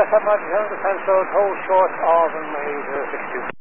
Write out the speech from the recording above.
Delta 7 Defense Road, hold short of runway 062.